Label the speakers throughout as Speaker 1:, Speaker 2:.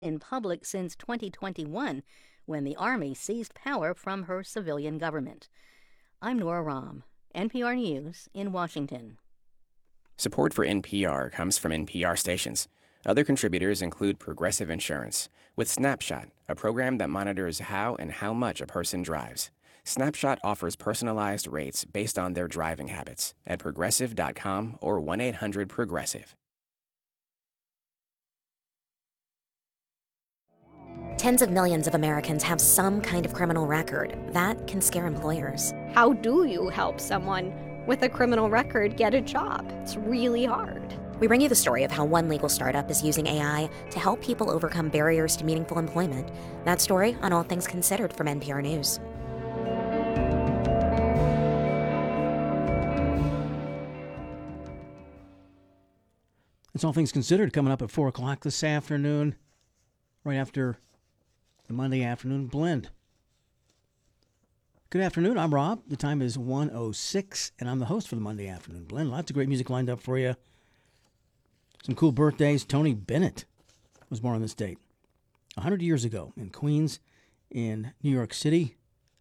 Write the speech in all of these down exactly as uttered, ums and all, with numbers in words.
Speaker 1: in public since twenty twenty-one, when the Army seized power from her civilian government. I'm Nora Rahm, N P R News in Washington.
Speaker 2: Support for N P R comes from N P R stations. Other contributors include Progressive Insurance, with Snapshot, a program that monitors how and how much a person drives. Snapshot offers personalized rates based on their driving habits at progressive dot com or one eight hundred progressive.
Speaker 3: Tens of millions of Americans have some kind of criminal record. That can scare employers.
Speaker 4: How do you help someone with a criminal record get a job? It's really hard.
Speaker 3: We bring you the story of how one legal startup is using A I to help people overcome barriers to meaningful employment. That story on All Things Considered from N P R News.
Speaker 5: It's All Things Considered coming up at four o'clock this afternoon, right after the Monday Afternoon Blend. Good afternoon, I'm Rob. The time is one oh six, and I'm the host for the Monday Afternoon Blend. Lots of great music lined up for you. Some cool birthdays. Tony Bennett was born on this date one hundred years ago in Queens, in New York City.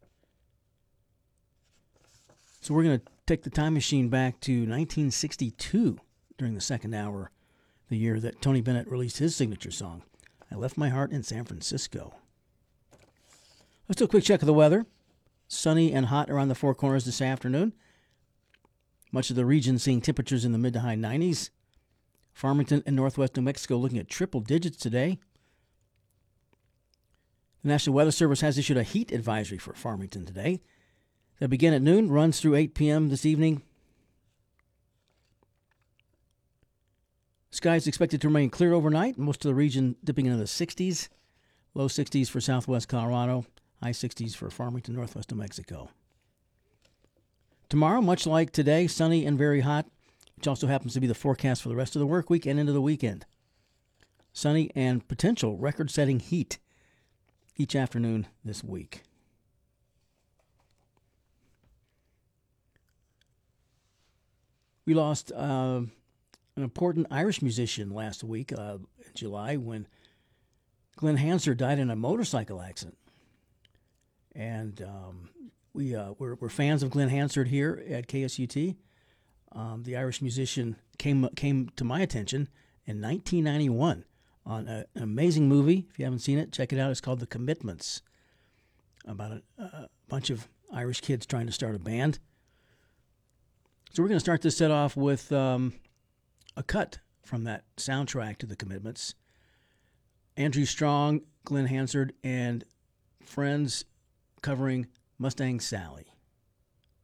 Speaker 5: So we're going to take the time machine back to nineteen sixty-two during the second hour, the year that Tony Bennett released his signature song, I Left My Heart in San Francisco. Let's do a quick check of the weather. Sunny and hot around the Four Corners this afternoon. Much of the region seeing temperatures in the mid to high nineties. Farmington and northwest New Mexico looking at triple digits today. The National Weather Service has issued a heat advisory for Farmington today. They'll begin at noon, runs through eight p.m. this evening. Skies expected to remain clear overnight, most of the region dipping into the sixties. Low sixties for southwest Colorado, high sixties for Farmington, northwest New Mexico. Tomorrow, much like today, sunny and very hot, which also happens to be the forecast for the rest of the work week and into the weekend. Sunny and potential record-setting heat each afternoon this week. We lost uh, an important Irish musician last week, uh, in July, when Glenn Hansard died in a motorcycle accident. And um, we, uh, we're, we're fans of Glenn Hansard here at K S U T. Um, the Irish musician came came to my attention in nineteen ninety-one on a, an amazing movie. If you haven't seen it, check it out. It's called The Commitments, about a, a bunch of Irish kids trying to start a band. So we're going to start this set off with um, a cut from that soundtrack to The Commitments. Andrew Strong, Glenn Hansard, and friends covering Mustang Sally.